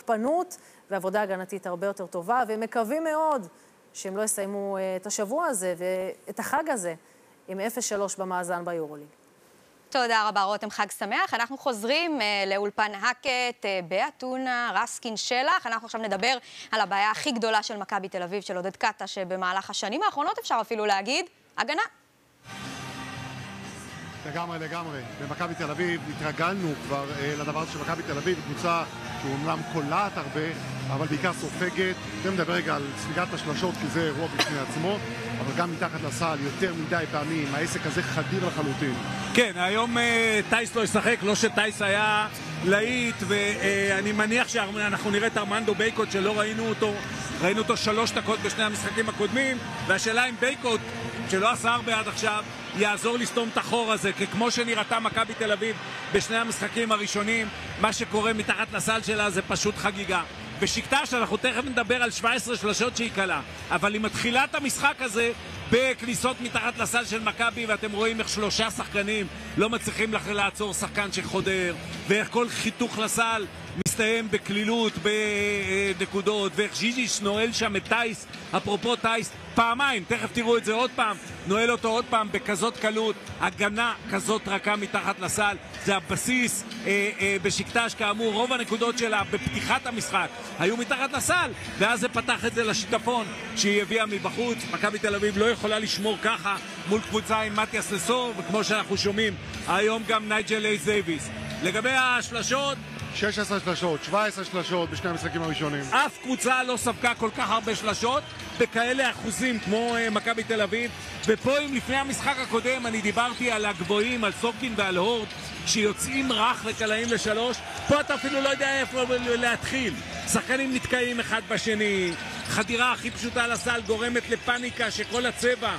תוקפנות ועבודה הגנתית הרבה יותר טובה, והם מקווים מאוד שהם לא יסיימו את השבוע הזה ואת החג הזה עם 0-3 במאזן ביורוליג. תודה רבה, רותם, חג שמח. אנחנו חוזרים לאולפן הקט באתונה, רסקין שלח. אנחנו עכשיו נדבר על הבעיה הכי גדולה של מכבי תל אביב, של עודד קטע, שבמהלך השנים האחרונות אפשר אפילו להגיד, הגנה. לגמרי. במכבי תל אביב התרגלנו כבר לדבר הזה של מכבי תל אביב, קבוצה שאומנם קולעת הרבה, אבל בעיקר סופגת. זה מדבר רגע על ספיגת השלשות, כי זה אירוע בפני עצמו, אבל גם מתחת לסל יותר מדי פעמים, העסק הזה חדיר לחלוטין. כן, היום טייס לא ישחק, לא שטייס היה להיט, ואני מניח שאנחנו נראה את ארמנדו בייקוט שלא ראינו אותו 3 דקות בשני המשחקים הקודמים, והשאלה אם בייקוט, שלא עשה הרבה עד עכשיו, יעזור לסתום את החור הזה, כי כמו שנראתה מכבי תל אביב בשני המשחקים הראשונים, מה שקורה מתחת לסל שלה זה פשוט חגיגה. בשקטש אנחנו תכף נדבר על 17 שלשות שהיא קלה, אבל היא מתחילה את המשחק הזה בכניסות מתחת לסל של מכבי, ואתם רואים איך 3 שחקנים לא מצליחים לעצור שחקן שחודר, ואיך כל חיתוך לסל מסתיים בקלילות, בנקודות, ואיך ז'יז'יץ' נועל שם את טייס, אפרופו טייס, פעמיים, תכף תראו את זה עוד פעם, נועל אותו עוד פעם בכזאת קלות, הגנה כזאת רכה מתחת לסל, זה הבסיס בשקטש, כאמור, רוב הנקודות שלה בפתיחת המשחק היו מתחת לסל, ואז זה פתח את זה לשיטפון שהיא הביאה מבחוץ. מכבי תל אביב לא יכולה לשמור ככה מול קבוצה עם מתיאס לסור, וכמו שאנחנו שומעים, היום גם נייג'ל אייס דייביס. לגבי השלשות, 16 שלשות, 17 שלשות בשני המשחקים הראשונים. אף קבוצה לא ספגה כל כך הרבה שלשות בכאלה אחוזים כמו מכבי תל אביב. ופה אם לפני המשחק הקודם אני דיברתי על הגבוהים, על סורקין ועל הורד שיוצאים רך לקלעים לשלוש, פה אתה אפילו לא יודע איפה להתחיל. שחקנים נתקעים אחד בשני, חדירה הכי פשוטה לסל גורמת לפניקה שכל הצבע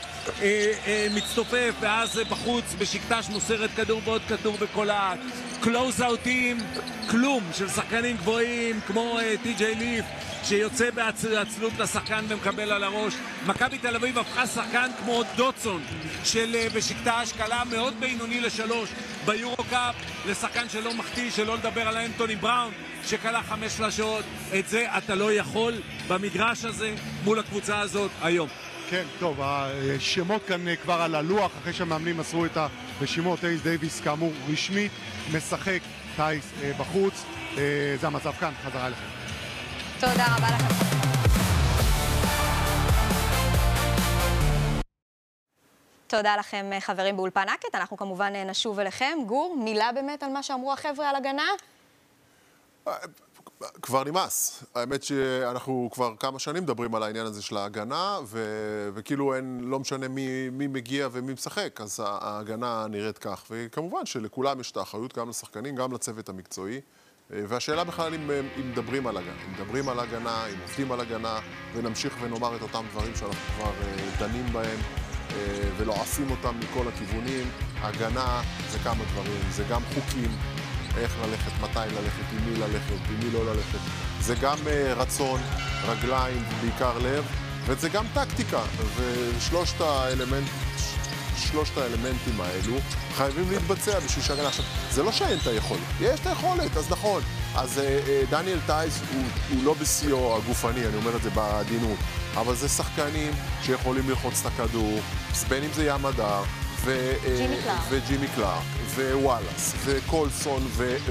מצטופף, ואז בחוץ בשקטש מוסרת כדור ועוד כדור וקולעת. קלוז-אוטים, כלום, של שחקנים גבוהים כמו טי.ג'יי ליף שיוצא בעצלות לשחקן ומקבל על הראש. מכבי תל אביב הפכה שחקן כמו דוטסון של בשקטש, קלה מאוד בינוני לשלוש ביורו-קאפ, לשחקן שלא מחטיא, שלא לדבר על אנטוני בראון שקלה 5 שלשות. את זה אתה לא יכול במגרש הזה מול הקבוצה הזאת היום. כן, טוב, השמות כאן כבר על הלוח, אחרי שהמאמנים מסרו את הרשימות. אייס דייביס כאמור רשמית משחק, טייס בחוץ. זה המצב כאן, חזרה אליכם. תודה רבה לכם. תודה לכם חברים באולפן הקט, אנחנו כמובן נשוב אליכם. גור, מילה באמת על מה שאמרו החבר'ה על הגנה? כבר נמאס. האמת שאנחנו כבר כמה שנים מדברים על העניין הזה של ההגנה, וכאילו לא משנה מי מגיע ומי משחק, אז ההגנה נראית כך. וכמובן שלכולם יש את האחריות, גם לשחקנים, גם לצוות המקצועי. והשאלה בכלל אם מדברים על הגנה. אם מדברים על הגנה, אם עובדים על הגנה, ונמשיך ונאמר את אותם דברים שאנחנו כבר דנים בהם, ולא עפים אותם מכל הכיוונים. הגנה זה כמה דברים, זה גם חוקים. איך ללכת, מתי ללכת, עם מי ללכת, עם מי לא ללכת. זה גם רצון, רגליים, בעיקר לב, וזה גם טקטיקה. ושלושת האלמנטים האלו חייבים להתבצע בשביל שהגנה. עכשיו, זה לא שאין את היכולת. יש את היכולת, אז נכון. אז דניאל טייס הוא לא בשיאו הגופני, אני אומר את זה בעדינות. אבל זה שחקנים שיכולים ללחוץ את הכדור, בין אם זה ים הדר, וג'ימי קלארק, ווואלאס, וקולסון,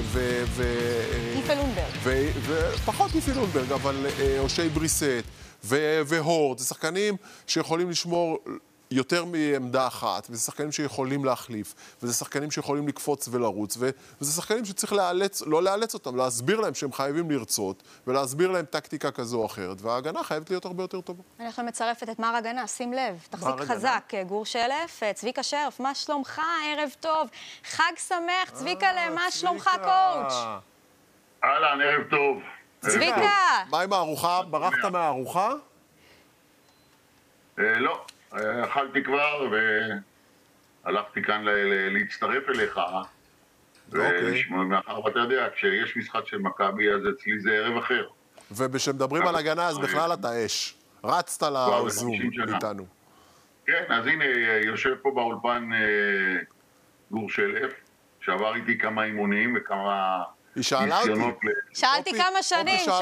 ופחות יפי לונברג, אבל אושי בריסט, והורד. זה שחקנים שיכולים לשמור יותר מעמדה אחת, וזה שחקנים שיכולים להחליף, וזה שחקנים שיכולים לקפוץ ולרוץ, וזה שחקנים שצריך לא לאלץ אותם, להסביר להם שהם חייבים לרצות, ולהסביר להם טקטיקה כזו או אחרת, וההגנה חייבת להיות הרבה יותר טובה. אני עכשיו מצרפת את מר הגנה, שים לב, תחזיק חזק, גור שלף, צביקה שרף, מה שלומך? ערב טוב, חג שמח, צביקה, מה שלומך קואוץ'? אהלן, ערב טוב. צביקה! מה עם הארוחה? ברחת מהארוחה? לא. אכלתי כבר והלכתי כאן להצטרף אליך. מאחר ואתה יודע, כשיש משחק של מכבי אז אצלי זה ערב אחר. וכשמדברים על הגנה אז בכלל אתה אש. רצת לזום איתנו. כן, אז הנה יושב פה באולפן גור שלף, שעבר איתי כמה אימונים וכמה ניסיונות. שאלתי כמה שנים.